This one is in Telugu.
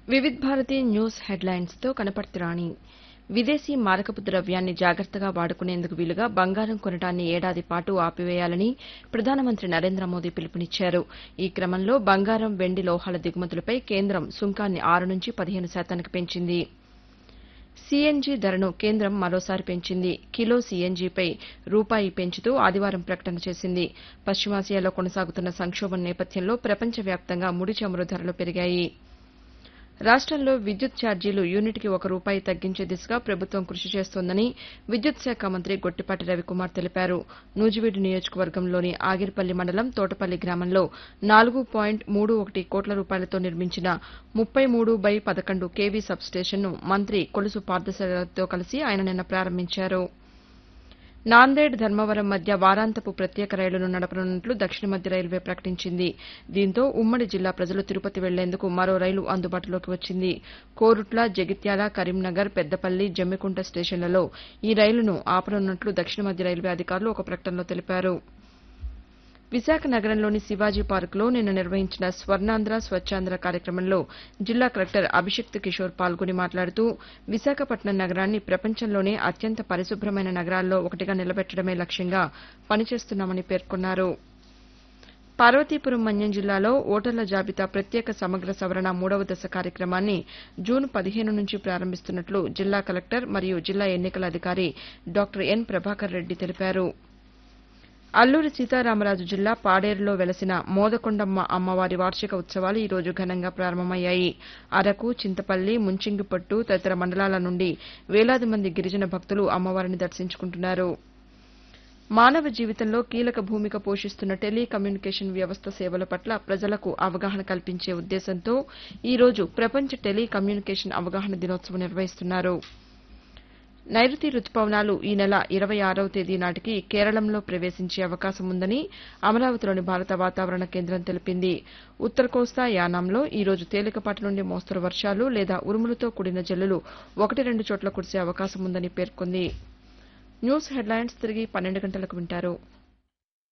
వివిధ్ భారతి న్యూస్ హెడ్లైన్స్తో కనపర్తి రాణి. విదేశీ మారకపు ద్రవ్యాన్ని జాగ్రత్తగా వాడుకునేందుకు వీలుగా బంగారం కొనడాన్ని ఏడాది పాటు ఆపివేయాలని ప్రధానమంత్రి నరేంద్ర మోదీ పిలుపునిచ్చారు. ఈ క్రమంలో బంగారం, వెండి లోహాల దిగుమతులపై కేంద్రం సుంకాన్ని 6 నుంచి 15% పెంచింది. సీఎన్జీ ధరను కేంద్రం మరోసారి పెంచింది. కిలో సీఎన్జీపై రూపాయి పెంచుతూ ఆదివారం ప్రకటన చేసింది. పశ్చిమాసియాలో కొనసాగుతున్న సంక్షోభం నేపథ్యంలో ప్రపంచవ్యాప్తంగా ముడి చమురు ధరలు పెరిగాయి. రాష్టంలో విద్యుత్ ఛార్జీలు యూనిట్కి ₹1 తగ్గించే దిశగా ప్రభుత్వం కృషి చేస్తోందని విద్యుత్ శాఖ మంత్రి గొట్టిపాటి రవికుమార్ తెలిపారు. నూజివీడు నియోజకవర్గంలోని ఆగిరిపల్లి మండలం తోటపల్లి గ్రామంలో ₹4.31 కోట్లతో నిర్మించిన 33/11 కేవీ సబ్స్టేషన్ను మంత్రి కొలుసు పార్థసారథితో కలిసి ఆయన నిన్న ప్రారంభించారు. నాందేడ్ ధర్మవరం మధ్య వారాంతపు ప్రత్యేక రైలును నడపనున్నట్లు దక్షిణ మధ్య రైల్వే ప్రకటించింది. దీంతో ఉమ్మడి జిల్లా ప్రజలు తిరుపతి వెళ్లేందుకు మరో రైలు అందుబాటులోకి వచ్చింది. కోరుట్ల, జగిత్యాల, కరీంనగర్, పెద్దపల్లి, జమ్మికుంట స్టేషన్లలో ఈ రైలును ఆపనున్నట్లు దక్షిణ మధ్య రైల్వే అధికారులు ఒక ప్రకటనలో తెలిపారు. విశాఖ నగరంలోని శివాజీ పార్కులో నిన్న నిర్వహించిన స్వర్ణాంధ్ర స్వచ్ఛాంధ్ర కార్యక్రమంలో జిల్లా కలెక్టర్ అభిషిక్త్ కిషోర్ పాల్గొని మాట్లాడుతూ విశాఖపట్నం నగరాన్ని ప్రపంచంలోనే అత్యంత పరిశుభ్రమైన నగరాల్లో ఒకటిగా నిలబెట్టడమే లక్ష్యంగా పనిచేస్తున్నామని పేర్కొన్నారు. పార్వతీపురం మన్యం జిల్లాలో ఓటర్ల జాబితా ప్రత్యేక సమగ్ర సవరణ 3వ దశ కార్యక్రమాన్ని జూన్ 15 నుంచి ప్రారంభిస్తున్నట్లు జిల్లా కలెక్టర్ మరియు జిల్లా ఎన్నికల అధికారి డాక్టర్ ఎన్ ప్రభాకర్ రెడ్డి తెలిపారు. అల్లూరి సీతారామరాజు జిల్లా పాడేరులో వెలసిన మోదకొండమ్మ అమ్మవారి వార్షిక ఉత్సవాలు ఈ రోజు ఘనంగా ప్రారంభమయ్యాయి. అరకు, చింతపల్లి, ముంచింగిపట్టు తదితర మండలాల నుండి వేలాది మంది గిరిజన భక్తులు అమ్మవారిని దర్శించుకుంటున్నారు. మానవ జీవితంలో కీలక భూమిక పోషిస్తున్న టెలికమ్యూనికేషన్ వ్యవస్థ సేవల పట్ల ప్రజలకు అవగాహన కల్పించే ఉద్దేశంతో ఈ రోజు ప్రపంచ టెలికమ్యూనికేషన్ అవగాహన దినోత్సవం నిర్వహిస్తున్నారు. నైరుతి రుతుపవనాలు ఈ నెల 26వ తేదీ నాటికి కేరళంలో ప్రవేశించే అవకాశం ఉందని అమరావతిలోని భారత వాతావరణ కేంద్రం తెలిపింది. ఉత్తర కోస్తా, యానాంలో ఈ రోజు తేలికపాటి నుండి మోస్తరు వర్షాలు లేదా ఉరుములతో కూడిన జల్లులు 1-2 చోట్ల కురిసే అవకాశం ఉందని పేర్కొంది. న్యూస్ హెడ్లైన్స్ తిరిగి 12 గంటలకు వింటారు.